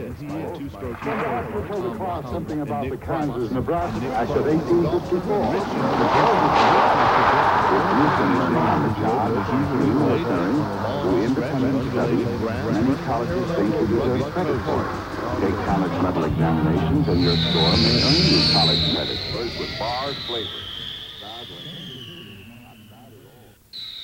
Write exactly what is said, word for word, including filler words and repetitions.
Something about the Kansas-Nebraska Act of eighteen fifty-four. If you can learn on the job, you will learn through independent study. Many colleges think you deserve credit for it. Take college level examinations and your score may earn you college credit. With bars flavor.